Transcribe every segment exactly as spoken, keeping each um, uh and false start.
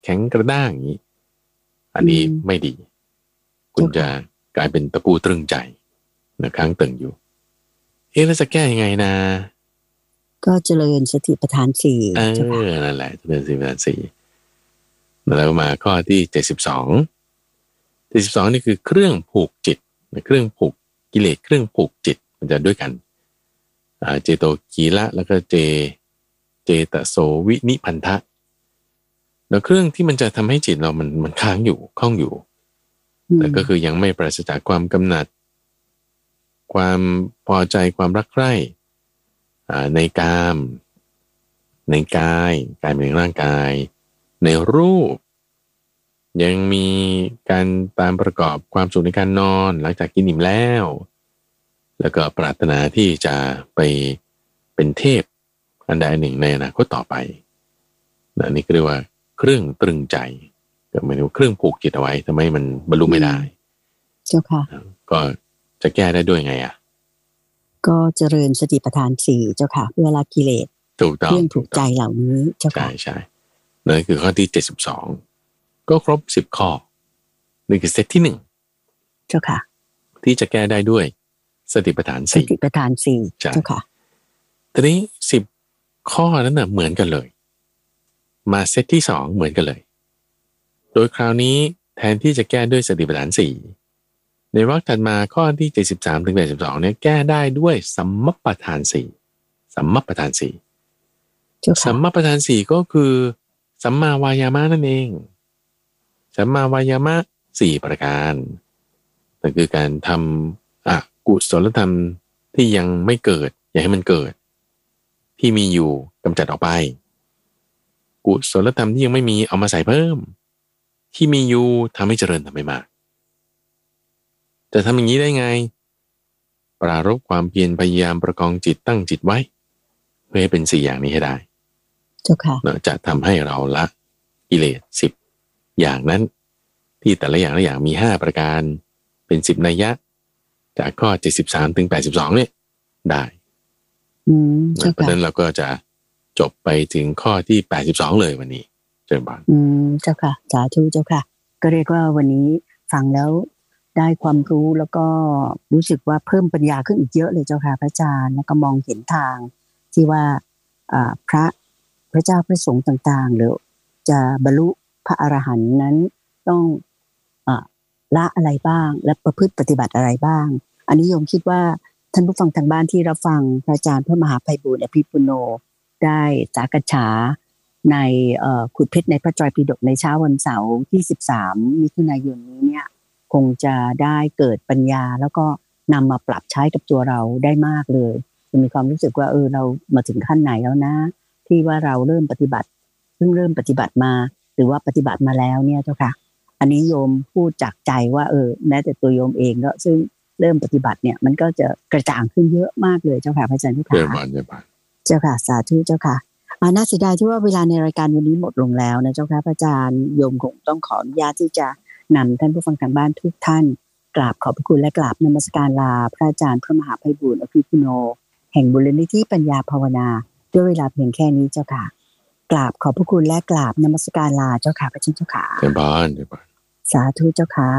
แข็งกระด้างอย่างนี้อันนี้ไม่ดีคุณจะกลายเป็นตะปูตรึงใจนะค้างตึงอยู่เอ๊ะแล้วจะแก้ยังไงนะก็เจริญสติปัฏฐานสี่เออนั่นแหละเจริญสติปัฏฐานสี่แล้วมาข้อที่เจ็ดสิบสองเจ็ดสิบสองนี่คือเครื่องผูกจิตเครื่องผูกกิเลสเครื่องผูกจิตมันจะด้วยกันเจโตกีละแล้วก็เจเจตโสวินิพันธะแล้วเครื่องที่มันจะทำให้จิตเรามันมันค้างอยู่คล้องอยู่แต่ก็คือยังไม่ปราศจากความกำหนัดความพอใจความรักใคร่ในกามในกายกายเป็นร่างกายในรูปยังมีการตามประกอบความสุขในการนอนหลังจากกินอิ่มแล้วแล้วก็ปรารถนาที่จะไปเป็นเทพอันใดหนึ่งในอนาคตต่อไปนะนี่ก็เรียกว่าเครื่องตรึงใจก็หมายถึงเครื่องผูกจิตเอาไว้ทำไมมันบรรลุไม่ได้เจ้าค่ะก็จะแก้ได้ด้วยไงอ่ะก็เจริญสติปัฏฐานสี่เจ้าค่ะเพื่อละกิเลสถูกต้องเรื่องถูกใจเหล่านี้เจ้าค่ะใช่ใช่นั่นคือข้อที่เจ็ดสิบสองก็ครบสิบข้อนี่คือเซตที่หนึ่งเจ้าค่ะที่จะแก้ได้ด้วยสติปัฏฐานสี่สติปัฏฐานสี่เจ้าค่ะทีนี้สิบข้อนั้นน่ะเหมือนกันเลยมาเซตที่สองเหมือนกันเลยโดยคราวนี้แทนที่จะแก้ด้วยสติปัฏฐานสี่ในวรรคถัดมาข้อที่เจ็ดสิบสามถึงแปดสิบสองเนี่ยแก้ได้ด้วยสัมมัปปทานสี่สัมมัปปทานสี่สัมมัปปทานสี่ก็คือสัมมาวายามะนั่นเองสัมมาวายามะสี่ประการนั่นคือการทำอกุศลธรรมที่ยังไม่เกิดอย่าให้มันเกิดที่มีอยู่กำจัดออกไปกุศลธรรมที่ยังไม่มีเอามาใส่เพิ่มที่มีอยู่ทำให้เจริญทำให้มากจะทำอย่างนี้ได้ไงปรารภความเพียรพยายามประคองจิตตั้งจิตไว้เพื่อให้เป็นสี่อย่างนี้ให้ได้เจ้าค่ะจะทำให้เราละกิเลสสิบอย่างนั้นที่แต่ละอย่างละอย่างมีห้าประการเป็นสิบนัยยะจากข้อเจ็ดสิบสามถึงแปดสิบสองเนี่ยได้อืมเจ้าค่ะเพราะฉะนั้นเราก็จะจบไปถึงข้อที่แปดสิบสองเลยวันนี้เชิญบานอืมเจ้าค่ะสาธุเจ้าค่ะก็เรียกว่าวันนี้ฟังแล้วได้ความรู้แล้วก็รู้สึกว่าเพิ่มปัญญาขึ้นอีกเยอะเลยเจ้าค่ะพระอาจารย์แล้วก็มองเห็นทางที่ว่าพระพระเจ้าพระสงฆ์ต่างๆหรือจะบรรลุพระอรหันต์นั้นต้องละอะไรบ้างและประพฤติปฏิบัติอะไรบ้างอันนี้โยมคิดว่าท่านผู้ฟังทางบ้านที่รับฟังพระอาจารย์พระมหาไพบูลย์อภิปุโนได้สากัจฉาในขุดเพชรในพระไตรปิฎกในเช้าวันเสาร์ที่สิบสามมิถุนายนนี้เนี่ยคงจะได้เกิดปัญญาแล้วก็นำมาปรับใช้กับตัวเราได้มากเลยจะมีความรู้สึกว่าเออเรามาถึงขั้นไหนแล้วนะที่ว่าเราเริ่มปฏิบัติเพิ่งเริ่มปฏิบัติมาหรือว่าปฏิบัติมาแล้วเนี่ยเจ้าค่ะอันนี้โยมพูดจากใจว่าเออแม้แต่ตัวโยมเองก็ซึ่งเริ่มปฏิบัติเนี่ยมันก็จะกระจ่างขึ้นเยอะมากเลยเจ้าค่ะพระอาจารย์ทุกท่านเจ้าค่ะเจ้าค่ะสาธุเจ้าค่ะอ่าน่าเสียดายที่ว่าเวลาในรายการวันนี้หมดลงแล้วนะเจ้าค่ะพระอาจารย์โยมคงต้องขออนุญาตที่จะนำท่านผู้ฟังทางบ้านทุกท่านกราบขอบพระคุณและกราบนมัสการลาพระอาจารย์พระมหาไพบูลย์อภิปุโนแห่งมูลนิธิปัญญาภาวนาด้วยเวลาเพียงแค่นี้เจ้าค่ะกราบขอบพระคุณและกราบนมัสการลาเจ้าค่ะพระเจ้าค่ะเจ้าบ้านเจ้าบ้านสาธุเจ้าค่ะ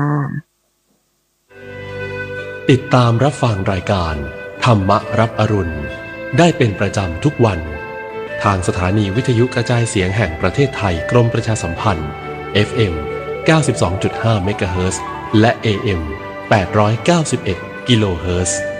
ติดตามรับฟังรายการธรรมรับอรุณได้เป็นประจำทุกวันทางสถานีวิทยุกระจายเสียงแห่งประเทศไทยกรมประชาสัมพันธ์ เอฟ เอ็ม เก้าสิบสองจุดห้า เมกะเฮิรตซ์และ เอ เอ็ม แปดร้อยเก้าสิบเอ็ด กิโลเฮิรตซ์